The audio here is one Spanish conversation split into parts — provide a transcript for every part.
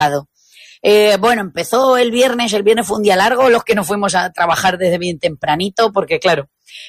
Bueno, empezó el viernes fue un día largo, los que nos fuimos a trabajar desde bien tempranito, porque claro,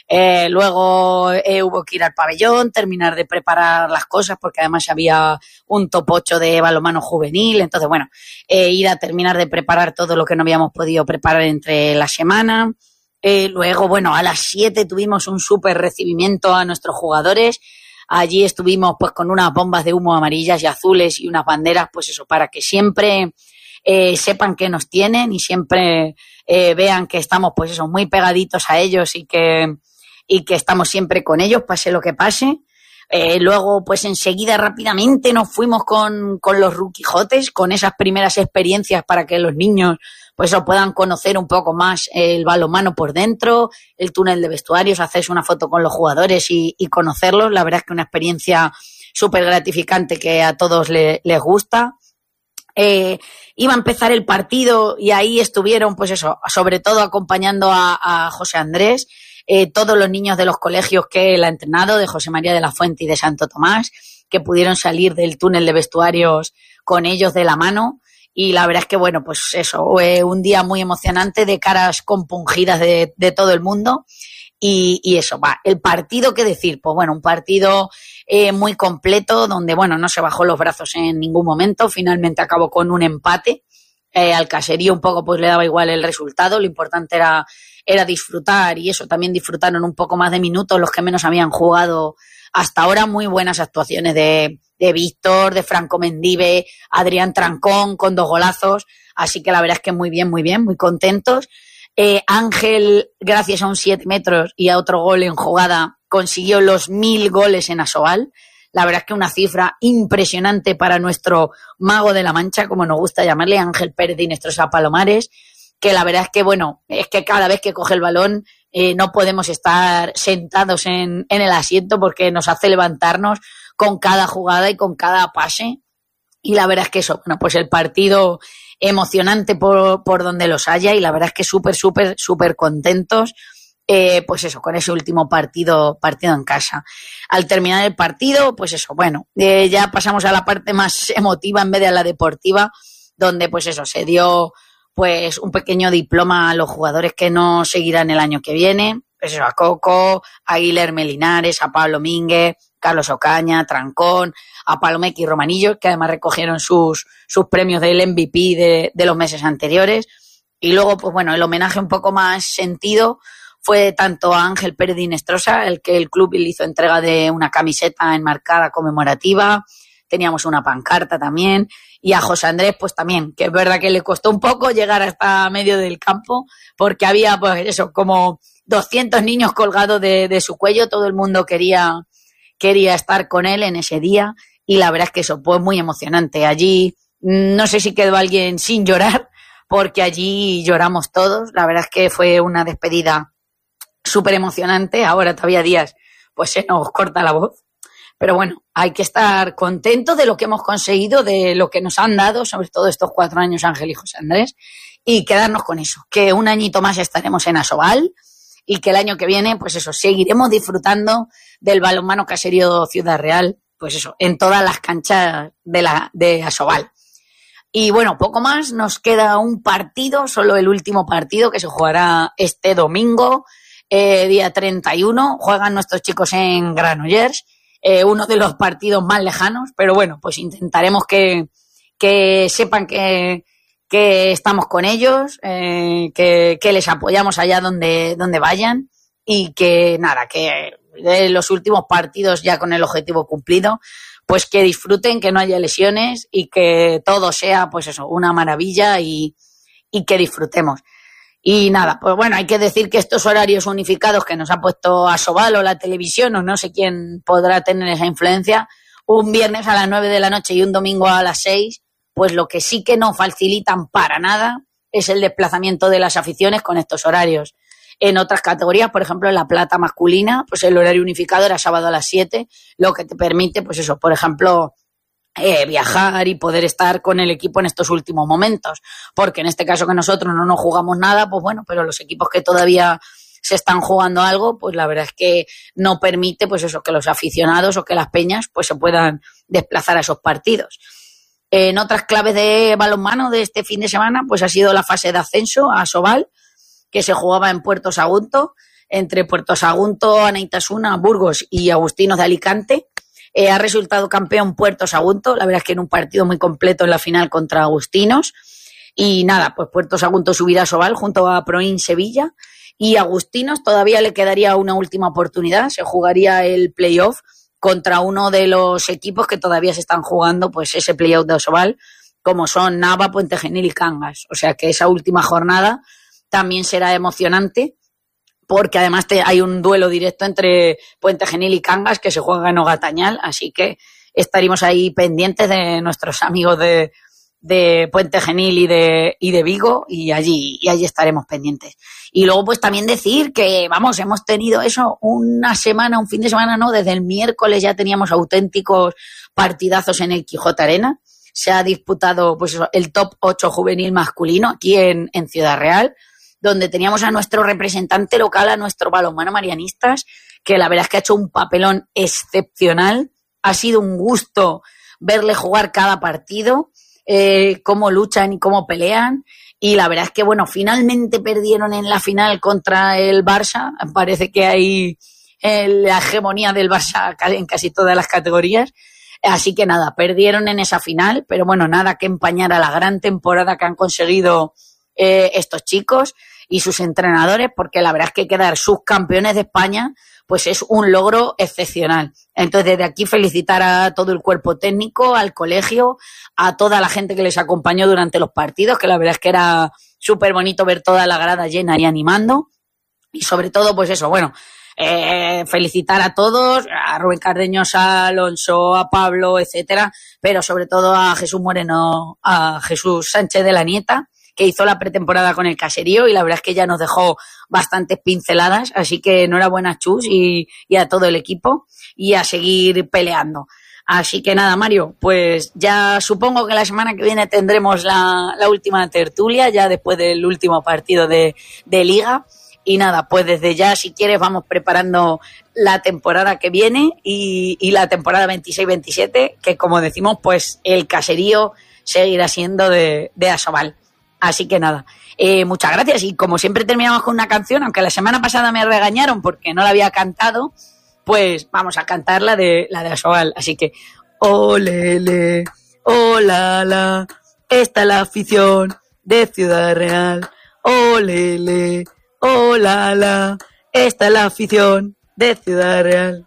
luego hubo que ir al pabellón, terminar de preparar las cosas, porque además había un top 8 de balonmano juvenil, entonces bueno, ir a terminar de preparar todo lo que no habíamos podido preparar entre la semana. Luego, bueno, a las 7 tuvimos un súper recibimiento a nuestros jugadores. Allí estuvimos pues con unas bombas de humo amarillas y azules y unas banderas, pues eso, para que siempre sepan que nos tienen y siempre vean que estamos pues eso, muy pegaditos a ellos y que estamos siempre con ellos, pase lo que pase. Luego pues enseguida rápidamente nos fuimos con los Ruquijotes, con esas primeras experiencias para que los niños pues puedan conocer un poco más el balonmano por dentro, el túnel de vestuarios, hacerse una foto con los jugadores y conocerlos. La verdad es que una experiencia súper gratificante que a todos les gusta. Iba a empezar el partido y ahí estuvieron, pues eso, sobre todo acompañando a José Andrés, todos los niños de los colegios que él ha entrenado, de José María de la Fuente y de Santo Tomás, que pudieron salir del túnel de vestuarios con ellos de la mano. Y la verdad es que, bueno, pues eso, un día muy emocionante de caras compungidas de todo el mundo. Y eso, va, el partido, ¿qué decir? Pues bueno, un partido muy completo donde, bueno, no se bajó los brazos en ningún momento. Finalmente acabó con un empate. Al Caserío un poco pues le daba igual el resultado. Lo importante era disfrutar y eso, también disfrutaron un poco más de minutos los que menos habían jugado hasta ahora. Muy buenas actuaciones de Víctor, de Franco Mendive, Adrián Trancón con 2 golazos. Así que la verdad es que muy bien, muy contentos. Ángel, gracias a un 7 metros y a otro gol en jugada, consiguió los 1000 goles en Asobal. La verdad es que una cifra impresionante para nuestro mago de la Mancha, como nos gusta llamarle, Ángel Pérez de Inestrosa Palomares, que la verdad es que, bueno, es que cada vez que coge el balón no podemos estar sentados en el asiento porque nos hace levantarnos con cada jugada y con cada pase. Y la verdad es que eso, bueno, pues el partido emocionante por donde los haya y la verdad es que súper contentos, pues eso, con ese último partido en casa. Al terminar el partido, pues eso, bueno, ya pasamos a la parte más emotiva en vez de a la deportiva, donde pues eso, se dio pues un pequeño diploma a los jugadores que no seguirán el año que viene, pues eso, a Coco, a Guilherme Linares, a Pablo Mínguez, Carlos Ocaña, Trancón, a Palomeque y Romanillo, que además recogieron sus premios del MVP de los meses anteriores. Y luego, pues bueno, el homenaje un poco más sentido fue tanto a Ángel Pérez de Inestrosa, el que el club le hizo entrega de una camiseta enmarcada conmemorativa, teníamos una pancarta también, y a José Andrés, pues también, que es verdad que le costó un poco llegar hasta medio del campo, porque había, pues eso, como 200 niños colgados de su cuello, todo el mundo quería estar con él en ese día y la verdad es que eso fue muy emocionante. Allí no sé si quedó alguien sin llorar porque allí lloramos todos. La verdad es que fue una despedida súper emocionante. Ahora todavía días pues se nos corta la voz. Pero bueno, hay que estar contentos de lo que hemos conseguido, de lo que nos han dado, sobre todo estos 4 años Ángel y José Andrés, y quedarnos con eso, que un añito más estaremos en Asobal y que el año que viene, pues eso, seguiremos disfrutando del balonmano Caserío Ciudad Real, pues eso, en todas las canchas de Asobal. Y bueno, poco más, nos queda un partido, solo el último partido que se jugará este domingo, día 31, juegan nuestros chicos en Granollers, uno de los partidos más lejanos, pero bueno, pues intentaremos que sepan que estamos con ellos, que les apoyamos allá donde vayan y que nada, que de los últimos partidos ya con el objetivo cumplido, pues que disfruten, que no haya lesiones y que todo sea pues eso, una maravilla y que disfrutemos. Y nada, pues bueno, hay que decir que estos horarios unificados que nos ha puesto Asobal o la televisión, o no sé quién podrá tener esa influencia, un viernes a las 9 de la noche y un domingo a las 6, pues lo que sí que no facilitan para nada es el desplazamiento de las aficiones con estos horarios. En otras categorías, por ejemplo, en la plata masculina, pues el horario unificado era sábado a las 7, lo que te permite, pues eso, por ejemplo, viajar y poder estar con el equipo en estos últimos momentos. Porque en este caso que nosotros no nos jugamos nada, pues bueno, pero los equipos que todavía se están jugando algo, pues la verdad es que no permite, pues eso, que los aficionados o que las peñas, pues se puedan desplazar a esos partidos. En otras claves de balonmano de este fin de semana, pues ha sido la fase de ascenso a Asobal, que se jugaba en Puerto Sagunto, entre Puerto Sagunto, Anaitasuna, Burgos y Agustinos de Alicante. Ha resultado campeón Puerto Sagunto, la verdad es que en un partido muy completo en la final contra Agustinos. Y nada, pues Puerto Sagunto subirá a Asobal junto a Proin Sevilla. Y Agustinos todavía le quedaría una última oportunidad, se jugaría el playoff contra uno de los equipos que todavía se están jugando pues ese playoff de Asobal, como son Nava, Puente Genil y Cangas. O sea que esa última jornada también será emocionante, porque además hay un duelo directo entre Puente Genil y Cangas que se juega en Ogatañal, así que estaremos ahí pendientes de nuestros amigos de Puente Genil y de Vigo, y allí estaremos pendientes. Y luego pues también decir que, vamos, hemos tenido eso una semana, un fin de semana, no, desde el miércoles ya teníamos auténticos partidazos en el Quijote Arena. Se ha disputado pues eso, el top 8 juvenil masculino aquí en Ciudad Real, donde teníamos a nuestro representante local, a nuestro balonmano Marianistas, que la verdad es que ha hecho un papelón excepcional. Ha sido un gusto verle jugar cada partido, cómo luchan y cómo pelean. Y la verdad es que, bueno, finalmente perdieron en la final contra el Barça. Parece que hay la hegemonía del Barça en casi todas las categorías. Así que nada, perdieron en esa final, pero bueno, nada que empañar a la gran temporada que han conseguido estos chicos y sus entrenadores, porque la verdad es que quedar subcampeones de España pues es un logro excepcional. Entonces, desde aquí felicitar a todo el cuerpo técnico, al colegio, a toda la gente que les acompañó durante los partidos, que la verdad es que era súper bonito ver toda la grada llena y animando. Y sobre todo, pues eso, bueno, felicitar a todos, a Rubén Cardeños, a Alonso, a Pablo, etcétera, pero sobre todo a Jesús Moreno, a Jesús Sánchez de la Nieta, que hizo la pretemporada con el Caserío, y la verdad es que ya nos dejó bastantes pinceladas, así que enhorabuena, Chus, y a todo el equipo, y a seguir peleando. Así que nada, Mario, pues ya supongo que la semana que viene tendremos la última tertulia, ya después del último partido de Liga. Y nada, pues desde ya, si quieres, vamos preparando la temporada que viene y la temporada 26-27, que como decimos, pues el Caserío seguirá siendo de Asobal. Así que nada, muchas gracias. Y como siempre terminamos con una canción, aunque la semana pasada me regañaron porque no la había cantado, pues vamos a cantar la de Asobal. Así que, olele, olala, esta es la afición de Ciudad Real. Olele, olala, esta es la afición de Ciudad Real.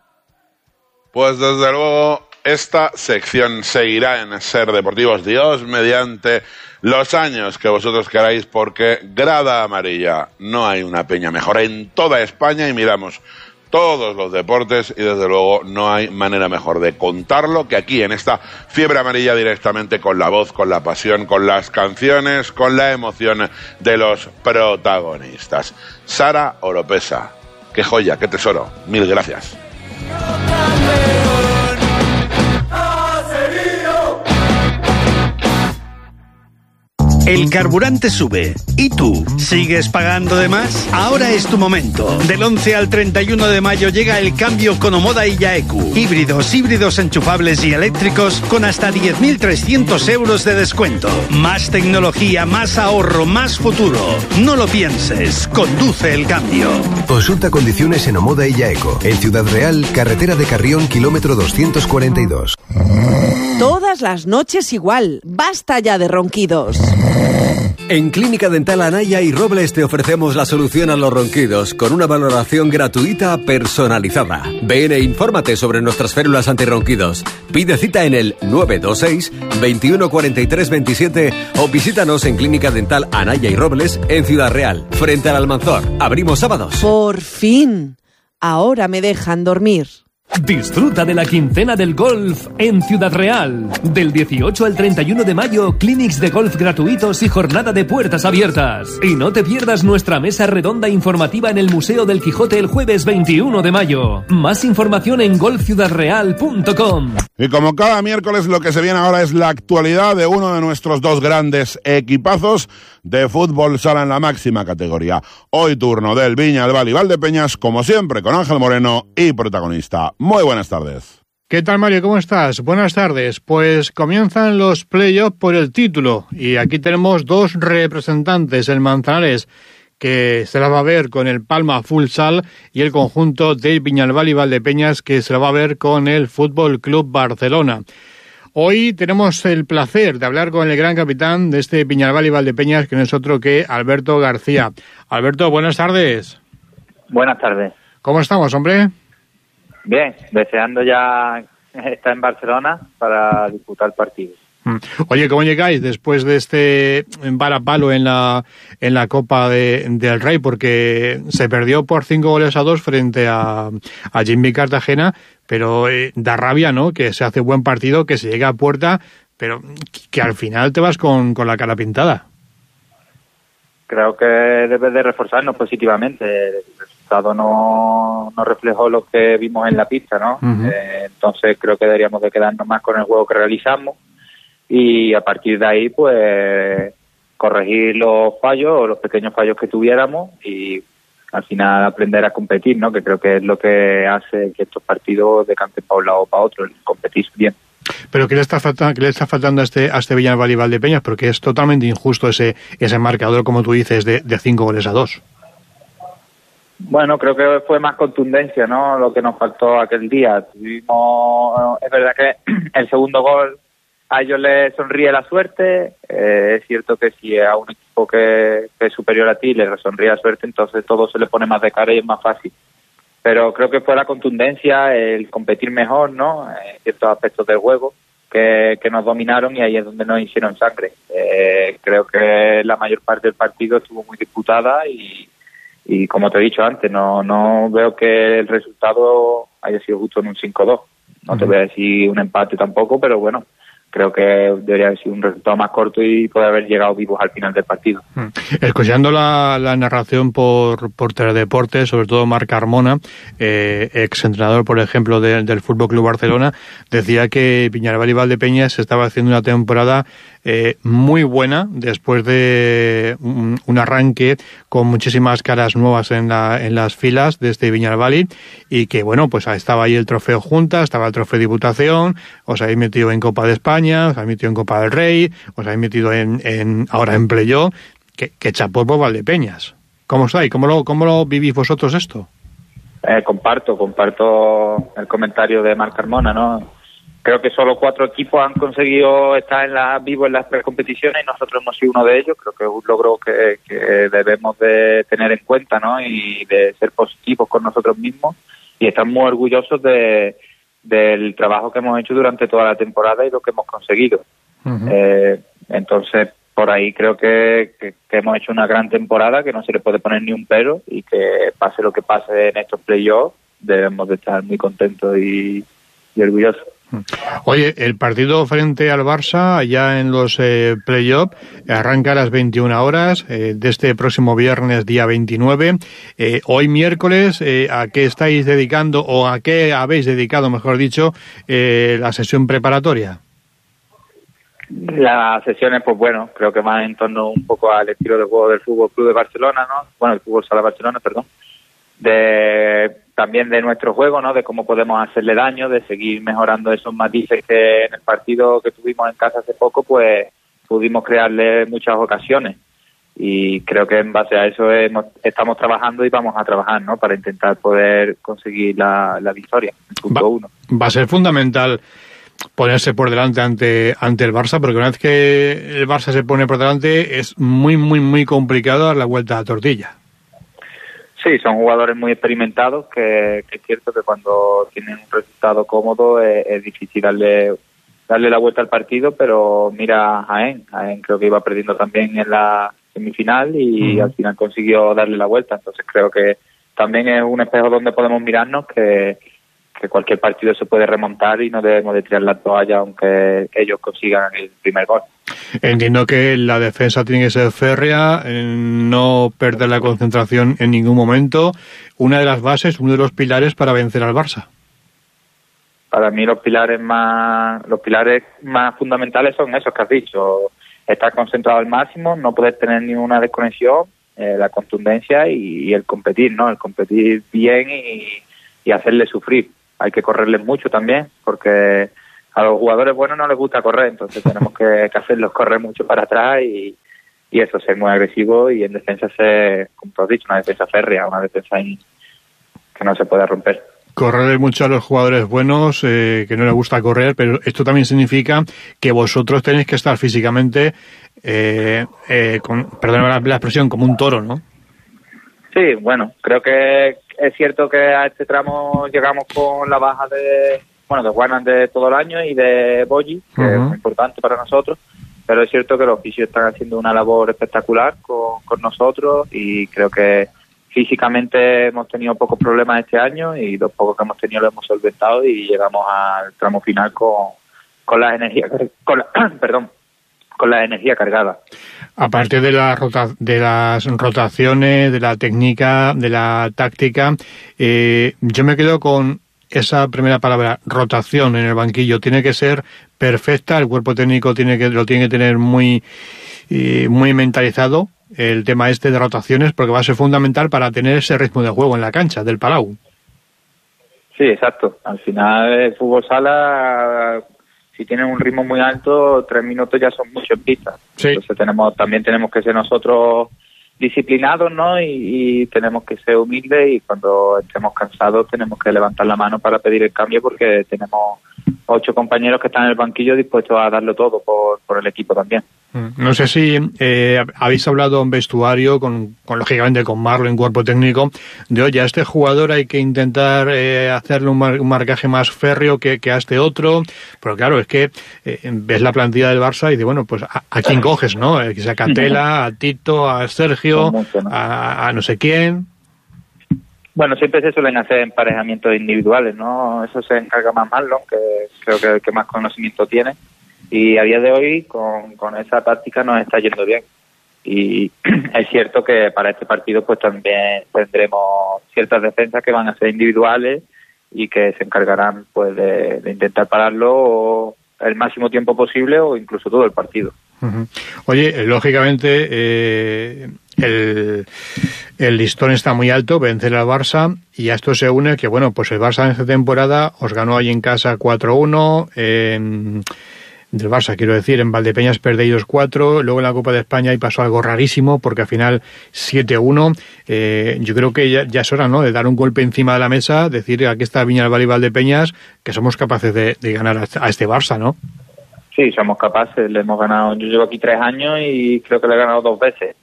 Pues desde luego esta sección seguirá en Ser Deportivos, Dios mediante los años que vosotros queráis, porque Grada Amarilla, no hay una peña mejor en toda España y miramos todos los deportes y desde luego no hay manera mejor de contarlo que aquí en esta Fiebre Amarilla, directamente con la voz, con la pasión, con las canciones, con la emoción de los protagonistas. Sara Oropesa, qué joya, qué tesoro, mil gracias. El carburante sube. ¿Y tú? ¿Sigues pagando de más? Ahora es tu momento. Del 11 al 31 de mayo llega el cambio con Omoda y Yaeku. Híbridos enchufables y eléctricos con hasta 10.300 euros de descuento. Más tecnología, más ahorro, más futuro. No lo pienses. Conduce el cambio. Consulta condiciones en Omoda y Yaeku. En Ciudad Real, carretera de Carrión, kilómetro 242. Todas las noches igual. Basta ya de ronquidos. En Clínica Dental Anaya y Robles te ofrecemos la solución a los ronquidos con una valoración gratuita personalizada. Ven e infórmate sobre nuestras férulas antirronquidos. Pide cita en el 926 21 43 27 o visítanos en Clínica Dental Anaya y Robles en Ciudad Real, frente al Almanzor. Abrimos sábados. Por fin. Ahora me dejan dormir. Disfruta de la quincena del golf en Ciudad Real. Del 18 al 31 de mayo, clinics de golf gratuitos y jornada de puertas abiertas. Y no te pierdas nuestra mesa redonda informativa en el Museo del Quijote el jueves 21 de mayo. Más información en golfciudadreal.com. Y como cada miércoles, lo que se viene ahora es la actualidad de uno de nuestros dos grandes equipazos de fútbol sala en la máxima categoría. Hoy turno del Viña, el Val y Valdepeñas, como siempre, con Ángel Moreno y protagonista. Muy buenas tardes. ¿Qué tal, Mario? ¿Cómo estás? Buenas tardes. Pues comienzan los playoffs por el título y aquí tenemos dos representantes, el Manzanares, que se la va a ver con el Palma Futsal, y el conjunto de Viñalbal y Valdepeñas, que se la va a ver con el Fútbol Club Barcelona. Hoy tenemos el placer de hablar con el gran capitán de este Viñalbal y Valdepeñas, que no es otro que Alberto García. Alberto, buenas tardes. Buenas tardes. ¿Cómo estamos, hombre? Bien, deseando ya estar en Barcelona para disputar el partido. Oye, ¿cómo llegáis después de este varapalo en la Copa del Rey? Porque se perdió por 5-2 frente a Jimmy Cartagena, pero da rabia, ¿no? Que se hace buen partido, que se llega a puerta, pero que al final te vas con la cara pintada. Creo que debe de reforzarnos positivamente. El resultado no reflejó lo que vimos en la pista, ¿no? Uh-huh. Entonces creo que deberíamos de quedarnos más con el juego que realizamos y a partir de ahí pues corregir los fallos o los pequeños fallos que tuviéramos y al final aprender a competir, ¿no? Que creo que es lo que hace que estos partidos decanten para un lado o para otro, el competir bien. Pero ¿qué le está faltando a este Viñalbal y Valdepeñas? Porque es totalmente injusto ese marcador, como tú dices, de 5-2. Bueno, creo que fue más contundencia, ¿no? Lo que nos faltó aquel día. Es verdad que el segundo gol a ellos les sonríe la suerte. Es cierto que si a un equipo que es superior a ti le sonríe la suerte, entonces todo se le pone más de cara y es más fácil. Pero creo que fue la contundencia, el competir mejor, ¿no? En ciertos aspectos del juego que nos dominaron y ahí es donde nos hicieron sangre. Creo que la mayor parte del partido estuvo muy disputada y como te he dicho antes, no veo que el resultado haya sido justo en un 5-2. No te voy a decir un empate tampoco, pero bueno, creo que debería haber sido un resultado más corto y poder haber llegado vivos al final del partido. Escuchando la narración por Teledeporte, sobre todo Marc Carmona, exentrenador, por ejemplo, del Fútbol Club Barcelona, decía que Viñalbal y Valdepeñas estaba haciendo una temporada muy buena después de un arranque con muchísimas caras nuevas en las filas de este Viñalbal, y que bueno, pues estaba ahí el trofeo Junta, estaba el trofeo Diputación, os habéis metido en Copa de España, os habéis metido en Copa del Rey, os habéis metido ahora en playoff, que chapó por Valdepeñas. ¿Cómo estáis? ¿Cómo lo vivís vosotros esto? Comparto el comentario de Marc Carmona, ¿no? Creo que solo 4 equipos han conseguido estar vivos en las precompeticiones y nosotros hemos sido uno de ellos. Creo que es un logro que debemos de tener en cuenta, ¿no? Y de ser positivos con nosotros mismos y estar muy orgullosos del trabajo que hemos hecho durante toda la temporada y lo que hemos conseguido. Uh-huh. Entonces, por ahí creo que hemos hecho una gran temporada, que no se le puede poner ni un pero y que pase lo que pase en estos playoffs, debemos de estar muy contentos y orgullosos. Oye, el partido frente al Barça, allá en los playoffs, arranca a las 21 horas de este próximo viernes, día 29. Hoy miércoles, ¿a qué estáis dedicando, o a qué habéis dedicado, mejor dicho, la sesión preparatoria? Las sesiones, pues bueno, creo que más en torno un poco al estilo de juego del Fútbol Club de Barcelona, ¿no? Bueno, el Fútbol Sala Barcelona, perdón. También de nuestro juego, ¿no? De cómo podemos hacerle daño, de seguir mejorando esos matices que en el partido que tuvimos en casa hace poco, pues pudimos crearle muchas ocasiones. Y creo que en base a eso estamos trabajando y vamos a trabajar, ¿no? Para intentar poder conseguir la victoria, el punto 1. Va a ser fundamental ponerse por delante ante el Barça, porque una vez que el Barça se pone por delante es muy, muy, muy complicado dar la vuelta a la tortilla. Sí, son jugadores muy experimentados, que es cierto que cuando tienen un resultado cómodo es difícil darle la vuelta al partido, pero mira a Jaén creo que iba perdiendo también en la semifinal y al final consiguió darle la vuelta. Entonces creo que también es un espejo donde podemos mirarnos, que cualquier partido se puede remontar y no debemos de tirar la toalla aunque ellos consigan el primer gol. Entiendo que la defensa tiene que ser férrea, no perder la concentración en ningún momento. Una de las bases, uno de los pilares para vencer al Barça. Para mí los pilares más fundamentales son esos que has dicho. Estar concentrado al máximo, no poder tener ninguna desconexión, la contundencia y el competir, ¿no? El competir bien y hacerle sufrir. hay que correrles mucho también, porque a los jugadores buenos no les gusta correr, entonces tenemos que hacerlos correr mucho para atrás y eso, ser muy agresivo, y en defensa ser, como tú has dicho, una defensa férrea, una defensa que no se puede romper. Correr mucho a los jugadores buenos, que no les gusta correr, pero esto también significa que vosotros tenéis que estar físicamente, perdóname la expresión, como un toro, ¿no? Sí, bueno, creo que es cierto que a este tramo llegamos con la baja de Juanan de todo el año y de Boyi, que es muy importante para nosotros, pero es cierto que los fisios están haciendo una labor espectacular con nosotros, y creo que físicamente hemos tenido pocos problemas este año, y los pocos que hemos tenido los hemos solventado, y llegamos al tramo final con la energía cargada. Aparte de las rotaciones, de la técnica, de la táctica, yo me quedo con esa primera palabra, rotación en el banquillo. Tiene que ser perfecta, el cuerpo técnico lo tiene que tener muy mentalizado, el tema de rotaciones, porque va a ser fundamental para tener ese ritmo de juego en la cancha del Palau. Sí, exacto. Al final el fútbol sala, si tienen un ritmo muy alto, 3 minutos ya son mucho en pista. Sí. Entonces también tenemos que ser nosotros disciplinados, ¿no? Y tenemos que ser humildes, y cuando estemos cansados tenemos que levantar la mano para pedir el cambio, porque tenemos 8 compañeros que están en el banquillo dispuestos a darlo todo por el equipo también. No sé si habéis hablado en vestuario, lógicamente con Marlon, cuerpo técnico, de oye, a este jugador hay que intentar hacerle un marcaje más férreo que a este otro, pero claro, es que ves la plantilla del Barça y dices, bueno, pues ¿a quién coges, no? Que sea Catela, a Tito, a Sergio, mucho, ¿no? a no sé quién. Bueno, siempre se suelen hacer emparejamientos individuales, ¿no? Eso se encarga más Marlon, que creo que el que más conocimiento tiene. Y a día de hoy, con esa táctica nos está yendo bien. Y es cierto que para este partido pues también tendremos ciertas defensas que van a ser individuales y que se encargarán pues de intentar pararlo el máximo tiempo posible, o incluso todo el partido. Uh-huh. Oye, lógicamente el listón está muy alto, vencer al Barça, y a esto se une que, bueno, pues el Barça en esta temporada os ganó ahí en casa 4-1, del Barça, quiero decir, en Valdepeñas perdéis 4, luego en la Copa de España y pasó algo rarísimo, porque al final 7-1, yo creo que ya es hora, ¿no?, de dar un golpe encima de la mesa, decir, aquí está Viñalbal y Valdepeñas, que somos capaces de ganar a este Barça, ¿no? Sí, somos capaces, le hemos ganado, yo llevo aquí 3 años y creo que le he ganado 2 veces.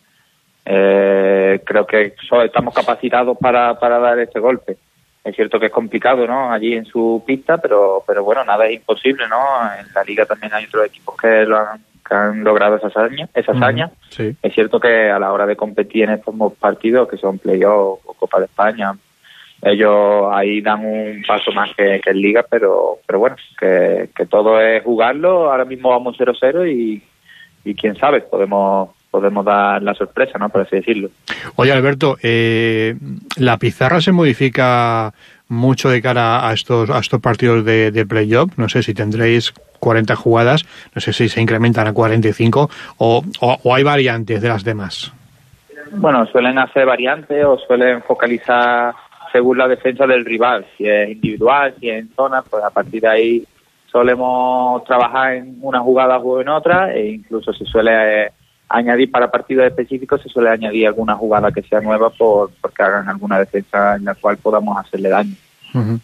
Creo que estamos capacitados para dar este golpe. Es cierto que es complicado, ¿no?, allí en su pista, pero bueno, nada es imposible, ¿no? En la liga también hay otros equipos que han logrado esa hazaña. Sí. Es cierto que a la hora de competir en estos partidos, que son playoff o Copa de España, ellos ahí dan un paso más que en liga, pero bueno, que todo es jugarlo. Ahora mismo vamos 0-0 y quién sabe, podemos dar la sorpresa, ¿no?, por así decirlo. Oye, Alberto, ¿la pizarra se modifica mucho de cara a estos partidos de playoff? No sé si tendréis 40 jugadas, no sé si se incrementan a 45 o hay variantes de las demás. Bueno, suelen hacer variantes o suelen focalizar según la defensa del rival. Si es individual, si es en zona, pues a partir de ahí solemos trabajar en una jugada o en otra, e incluso se suele añadir para partidos específicos, se suele añadir alguna jugada que sea nueva porque hagan alguna defensa en la cual podamos hacerle daño. Uh-huh.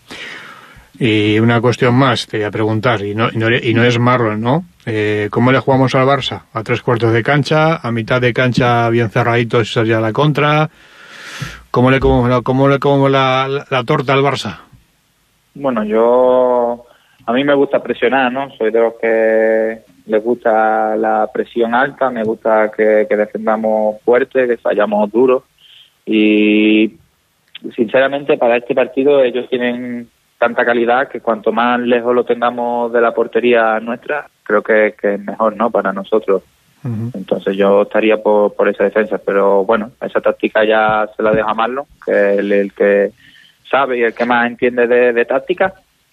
Y una cuestión más, te voy a preguntar, y no es Marlon, ¿no? ¿Cómo le jugamos al Barça? ¿A 3/4 de cancha? ¿A mitad de cancha bien cerradito si salía la contra? ¿Cómo le comemos la torta al Barça? Bueno, a mí me gusta presionar, ¿no? Soy de los que les gusta la presión alta, me gusta que defendamos fuerte, que fallamos duro, y sinceramente para este partido ellos tienen tanta calidad que cuanto más lejos lo tengamos de la portería nuestra, creo que es mejor, ¿no?, para nosotros. Uh-huh. Entonces yo estaría por esa defensa, pero bueno, esa táctica ya se la dejo a Marlon, que es el que sabe y el que más entiende de táctica,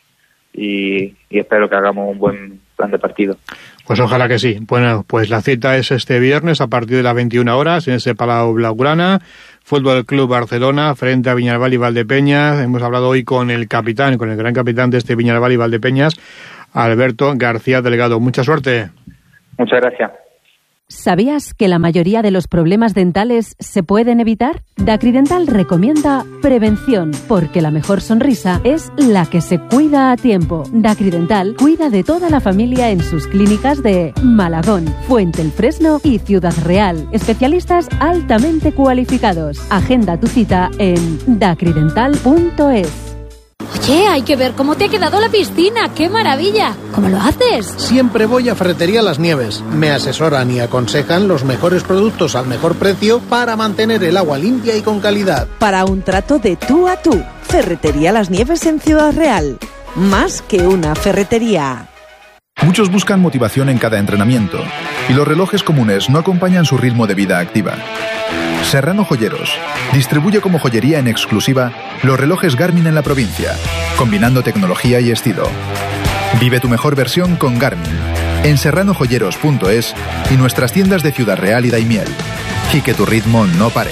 y espero que hagamos un buen plan de partido. Pues ojalá que sí. Bueno, pues la cita es este viernes a partir de las 21 horas en ese Palau Blaugrana, Fútbol Club Barcelona frente a Viñalbal y Valdepeñas. Hemos hablado hoy con el capitán, con el gran capitán de este Viñalbal y Valdepeñas, Alberto García Delgado. Mucha suerte. Muchas gracias. ¿Sabías que la mayoría de los problemas dentales se pueden evitar? Dacridental recomienda prevención, porque la mejor sonrisa es la que se cuida a tiempo. Dacridental cuida de toda la familia en sus clínicas de Malagón, Fuente el Fresno y Ciudad Real. Especialistas altamente cualificados. Agenda tu cita en dacridental.es. Oye, hay que ver cómo te ha quedado la piscina. ¡Qué maravilla! ¿Cómo lo haces? Siempre voy a Ferretería Las Nieves. Me asesoran y aconsejan los mejores productos al mejor precio para mantener el agua limpia y con calidad. Para un trato de tú a tú. Ferretería Las Nieves en Ciudad Real. Más que una ferretería. Muchos buscan motivación en cada entrenamiento y los relojes comunes no acompañan su ritmo de vida activa. Serrano Joyeros distribuye como joyería en exclusiva los relojes Garmin en la provincia, combinando tecnología y estilo. Vive tu mejor versión con Garmin en serranojoyeros.es y nuestras tiendas de Ciudad Real y Daimiel. Y que tu ritmo no pare.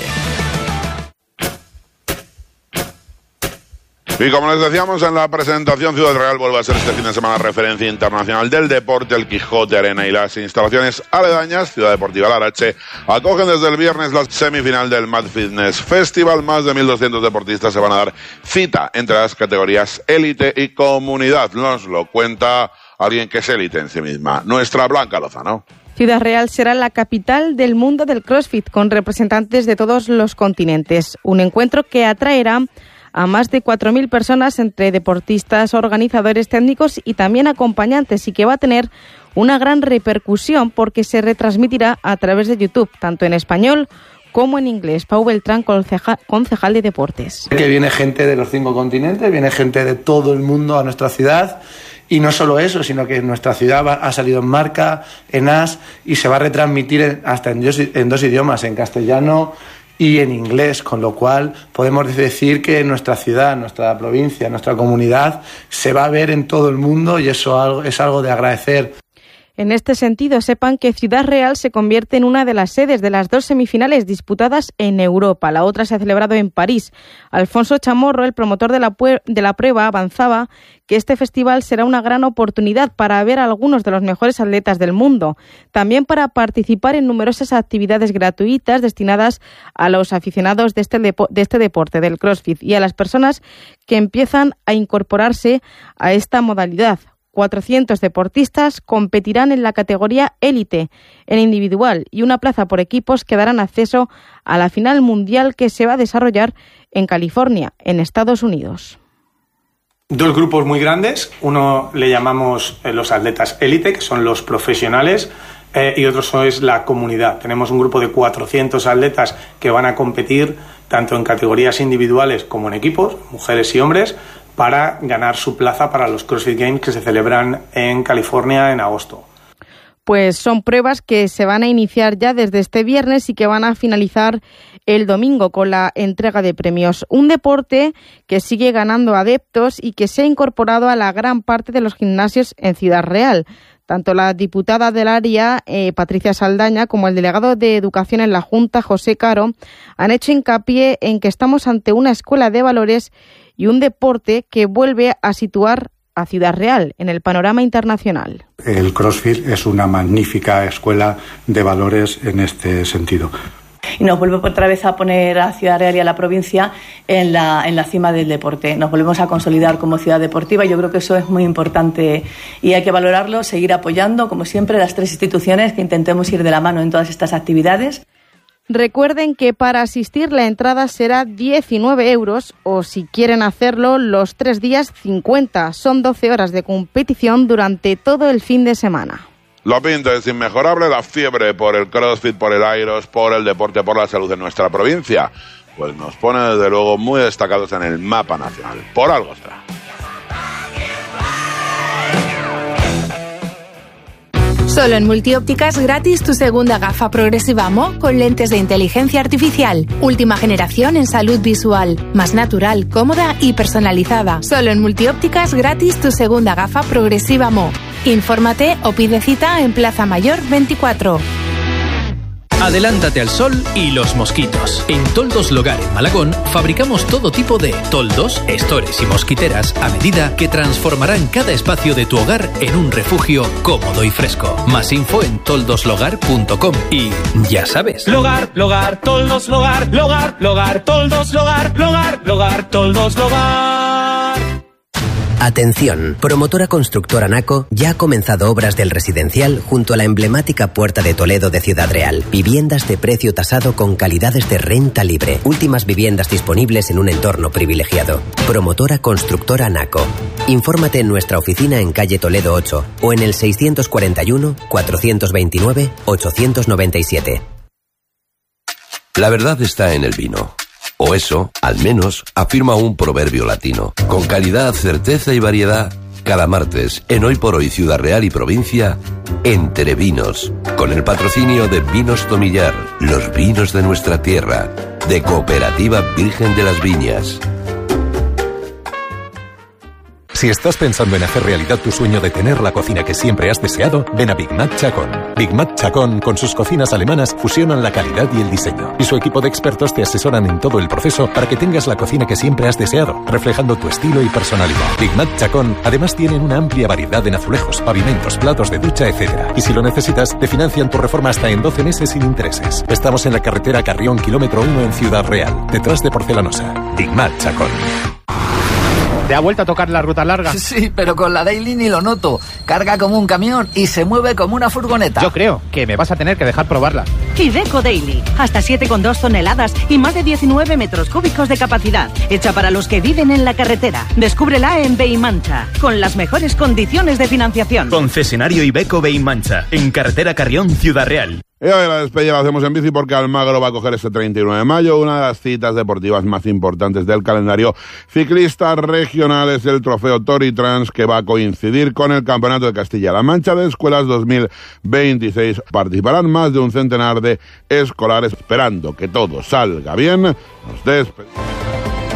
Y como les decíamos en la presentación, Ciudad Real vuelve a ser este fin de semana referencia internacional del deporte. El Quijote Arena y las instalaciones aledañas, Ciudad Deportiva Larache, acogen desde el viernes la semifinal del Mad Fitness Festival. Más de 1.200 deportistas se van a dar cita entre las categorías élite y comunidad. Nos lo cuenta alguien que es élite en sí misma, nuestra Blanca Lozano. Ciudad Real será la capital del mundo del CrossFit, con representantes de todos los continentes. Un encuentro que atraerá a más de 4.000 personas entre deportistas, organizadores técnicos y también acompañantes, y que va a tener una gran repercusión porque se retransmitirá a través de YouTube, tanto en español como en inglés. Pau Beltrán, concejal de deportes. Que viene gente de los 5 continentes, viene gente de todo el mundo a nuestra ciudad. Y no solo eso, sino que nuestra ciudad ha salido en Marca, en AS, y se va a retransmitir hasta en 2 idiomas, en castellano y en inglés, con lo cual podemos decir que nuestra ciudad, nuestra provincia, nuestra comunidad se va a ver en todo el mundo, y eso es algo de agradecer. En este sentido, sepan que Ciudad Real se convierte en una de las sedes de las 2 semifinales disputadas en Europa. La otra se ha celebrado en París. Alfonso Chamorro, el promotor de la prueba, avanzaba que este festival será una gran oportunidad para ver a algunos de los mejores atletas del mundo. También para participar en numerosas actividades gratuitas destinadas a los aficionados de este deporte, del CrossFit, y a las personas que empiezan a incorporarse a esta modalidad. 400 deportistas competirán en la categoría élite, en individual, y una plaza por equipos que darán acceso a la final mundial que se va a desarrollar en California, en Estados Unidos. 2 grupos muy grandes, uno le llamamos los atletas élite, que son los profesionales, y otro es la comunidad. Tenemos un grupo de 400 atletas que van a competir tanto en categorías individuales como en equipos, mujeres y hombres, para ganar su plaza para los CrossFit Games que se celebran en California en agosto. Pues son pruebas que se van a iniciar ya desde este viernes y que van a finalizar el domingo con la entrega de premios. Un deporte que sigue ganando adeptos y que se ha incorporado a la gran parte de los gimnasios en Ciudad Real. Tanto la diputada del área, Patricia Saldaña, como el delegado de Educación en la Junta, José Caro, han hecho hincapié en que estamos ante una escuela de valores y un deporte que vuelve a situar a Ciudad Real en el panorama internacional. El CrossFit es una magnífica escuela de valores en este sentido. Y nos vuelve otra vez a poner a Ciudad Real y a la provincia en la cima del deporte. Nos volvemos a consolidar como ciudad deportiva. Yo creo que eso es muy importante y hay que valorarlo, seguir apoyando, como siempre, las 3 instituciones, que intentemos ir de la mano en todas estas actividades. Recuerden que para asistir la entrada será 19 euros, o si quieren hacerlo los 3 días, 50. Son 12 horas de competición durante todo el fin de semana. Lo pinta es inmejorable, la fiebre por el CrossFit, por el Airos, por el deporte, por la salud en nuestra provincia, pues nos pone desde luego muy destacados en el mapa nacional. Por algo será. Solo en Multiópticas gratis tu segunda gafa progresiva Mo con lentes de inteligencia artificial. Última generación en salud visual. Más natural, cómoda y personalizada. Solo en Multiópticas gratis tu segunda gafa progresiva Mo. Infórmate o pide cita en Plaza Mayor 24. Adelántate al sol y los mosquitos. En Toldos Logar en Malagón fabricamos todo tipo de toldos, estores y mosquiteras a medida que transformarán cada espacio de tu hogar en un refugio cómodo y fresco. Más info en toldoslogar.com y ya sabes. Logar, Logar, Toldos Logar, Logar, Logar, Toldos Logar, Logar, Logar, Toldos Logar. Atención, promotora constructora Naco ya ha comenzado obras del residencial junto a la emblemática Puerta de Toledo de Ciudad Real. Viviendas de precio tasado con calidades de renta libre. Últimas viviendas disponibles en un entorno privilegiado. Promotora constructora Naco. Infórmate en nuestra oficina en calle Toledo 8 o en el 641 429 897. La verdad está en el vino. O eso, al menos, afirma un proverbio latino. Con calidad, certeza y variedad, cada martes, en Hoy por Hoy Ciudad Real y Provincia, Entre Vinos, con el patrocinio de Vinos Tomillar, los vinos de nuestra tierra, de Cooperativa Virgen de las Viñas. Si estás pensando en hacer realidad tu sueño de tener la cocina que siempre has deseado, ven a Big Mac Chacón. Big Mac Chacón, con sus cocinas alemanas, fusionan la calidad y el diseño. Y su equipo de expertos te asesoran en todo el proceso para que tengas la cocina que siempre has deseado, reflejando tu estilo y personalidad. Big Mac Chacón, además tienen una amplia variedad en azulejos, pavimentos, platos de ducha, etc. Y si lo necesitas, te financian tu reforma hasta en 12 meses sin intereses. Estamos en la carretera Carrión, kilómetro 1 en Ciudad Real, detrás de Porcelanosa. Big Mac Chacón. ¿Te ha vuelto a tocar la ruta larga? Sí, pero con la Daily ni lo noto. Carga como un camión y se mueve como una furgoneta. Yo creo que me vas a tener que dejar probarla. Iveco Daily. Hasta 7,2 toneladas y más de 19 metros cúbicos de capacidad. Hecha para los que viven en la carretera. Descúbrela en Beimancha, con las mejores condiciones de financiación. Concesionario Iveco Beimancha, en carretera Carrión, Ciudad Real. Y hoy la despedida la hacemos en bici porque Almagro va a coger este 31 de mayo una de las citas deportivas más importantes del calendario ciclista regional. Es el Trofeo Toritrans, que va a coincidir con el Campeonato de Castilla-La Mancha de Escuelas 2026. Participarán más de un centenar de escolares, esperando que todo salga bien. Nos despedimos.